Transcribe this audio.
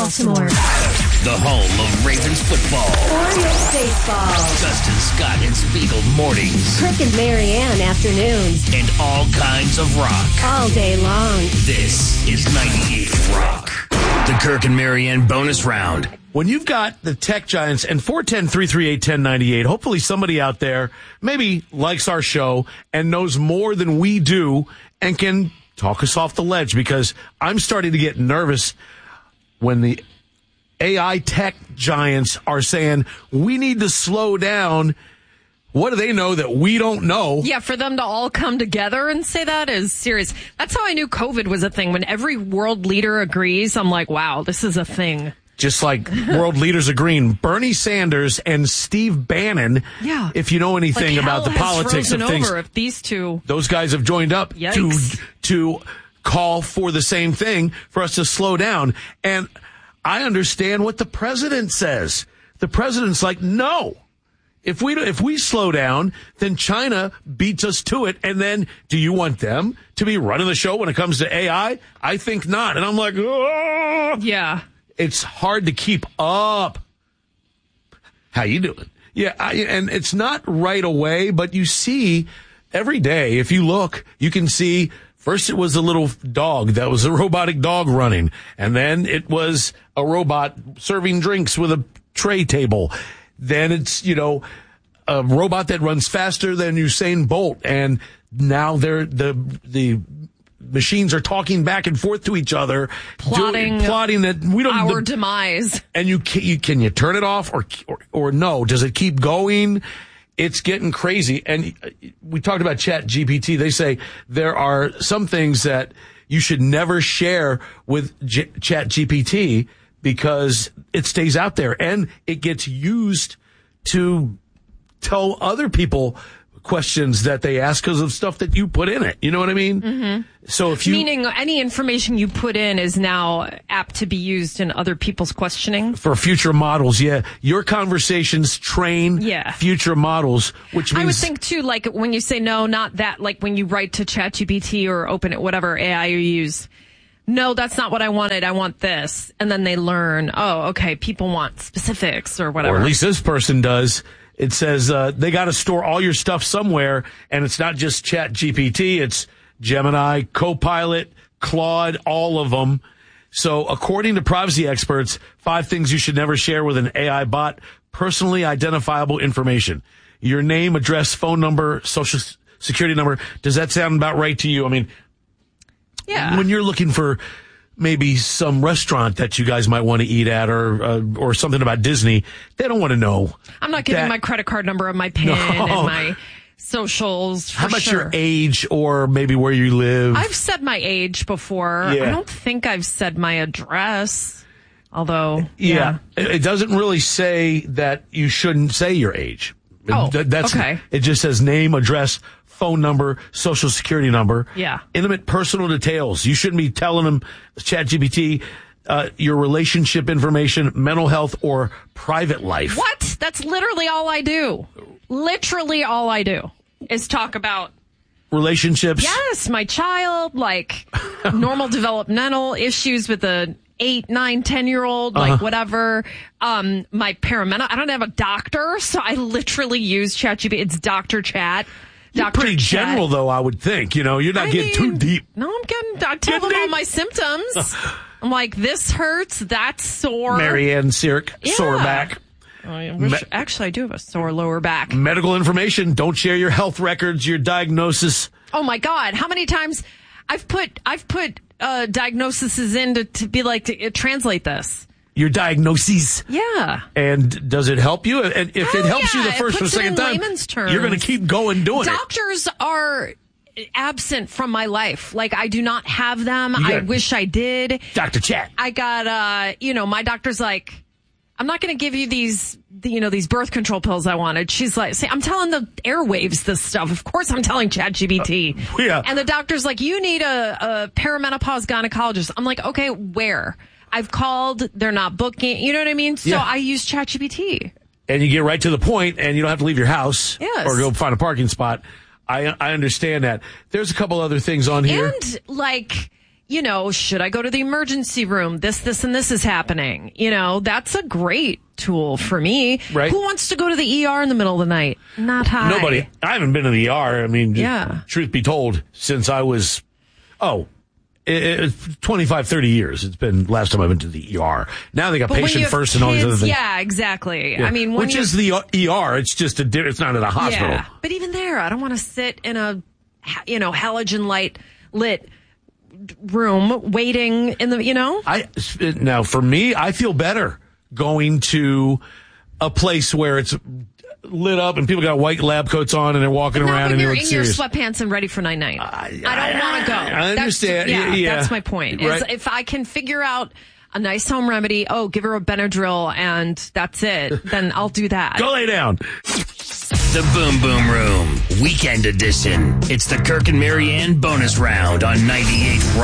Baltimore. The home of Ravens football. Orioles baseball. Dustin Scott and Spiegel mornings. Kirk and Marianne afternoons. And all kinds of rock. All day long. This is 98 Rock. The Kirk and Marianne bonus round. When you've got the tech giants and 410-338-1098, hopefully somebody out there maybe likes our show and knows more than we do and can talk us off the ledge, because I'm starting to get nervous when the AI tech giants are saying we need to slow down. What do they know that we don't know? Yeah, for them to all come together and say that is serious. That's how I knew COVID was a thing. When every world leader agrees, I'm like, wow, this is a thing. Just like world leaders agreeing. Bernie Sanders and Steve Bannon, yeah. If you know anything about the politics of things, if these two, those guys have joined up to call for the same thing, for us to slow down. And I understand what the president says. The president's like, no. If we slow down, then China beats us to it. And then do you want them to be running the show when it comes to AI? I think not. And I'm like, oh. Yeah. It's hard to keep up. How you doing? Yeah, and it's not right away, but you see every day, if you look, you can see first it was a little dog that was a robotic dog running, and then it was a robot serving drinks with a tray table. Then it's, a robot that runs faster than Usain Bolt, and now the machines are talking back and forth to each other, plotting that we don't our demise. And can you turn it off or no? Does it keep going? It's getting crazy. And we talked about Chat GPT. They say there are some things that you should never share with Chat GPT because it stays out there and it gets used to tell other people questions that they ask because of stuff that you put in it. You know what I mean? Mm-hmm. So meaning any information you put in is now apt to be used in other people's questioning for future models. Yeah, your conversations train future models, which means I would think too. Like when you say no, not that. Like when you write to ChatGPT or open it, whatever AI you use. No, that's not what I wanted. I want this, and then they learn. Oh, okay. People want specifics or whatever. Or at least this person does. It says they got to store all your stuff somewhere, and it's not just Chat GPT. It's Gemini, Copilot, Claude, all of them. So according to privacy experts, 5 things you should never share with an AI bot: personally identifiable information, your name, address, phone number, social security number. Does that sound about right to you? I mean, yeah. When you're looking for maybe some restaurant that you guys might want to eat at or something about Disney, they don't want to know. I'm not giving my credit card number and my PIN and my socials. How about your age or maybe where you live? I've said my age before. Yeah. I don't think I've said my address. Although, yeah. It doesn't really say that you shouldn't say your age. Oh, okay. It just says name, address, phone number, social security number. Yeah. Intimate personal details. You shouldn't be telling them, ChatGPT, your relationship information, mental health, or private life. What? That's literally all I do. Literally all I do is talk about relationships. Yes, my child, like normal developmental issues with a 8, 9, 10-year-old, like whatever. My paramedic. I don't have a doctor, so I literally use ChatGPT. It's Dr. Chat. You're pretty general, though, I would think. You're not getting too deep. No, I tell them all my symptoms. I'm like, this hurts, that's sore. Marianne Sirk, sore back. Actually, I do have a sore lower back. Medical information. Don't share your health records, your diagnosis. Oh, my God. How many times I've put diagnoses in to be like, to translate this. Your diagnoses. Yeah. And does it help you? And if it helps you the first or second time, you're going to keep going doing it. Doctors are absent from my life. Like, I do not have them. I wish I did. Dr. Chat. I got, my doctor's like, I'm not going to give you these birth control pills I wanted. She's like, I'm telling the airwaves this stuff. Of course I'm telling ChatGPT. Yeah. And the doctor's like, you need a perimenopause gynecologist. I'm like, okay, where? I've called, they're not booking, you know what I mean? So I use ChatGPT. And you get right to the point, and you don't have to leave your house or go find a parking spot. I understand that. There's a couple other things on here. And, like, should I go to the emergency room? This, and this is happening. That's a great tool for me. Right. Who wants to go to the ER in the middle of the night? Not high. Nobody. I haven't been to the ER. I mean, Yeah. truth be told, since I was, 25, 30 years. It's been last time I went to the ER. Now they got But when you patient have first and all these other kids, things. Yeah, exactly. Yeah. I mean, which is the ER. It's just it's not at a hospital. Yeah. But even there, I don't want to sit in a, halogen light lit room waiting in the, Now for me, I feel better going to a place where it's lit up and people got white lab coats on and they're walking Not around when and they you're look in serious. your sweatpants and ready for night-night. I don't want to go. I understand. Yeah. That's my point. Right. If I can figure out a nice home remedy, give her a Benadryl and that's it, then I'll do that. Go lay down. The Boom Boom Room, Weekend Edition. It's the Kirk and Marianne bonus round on 98 Rock.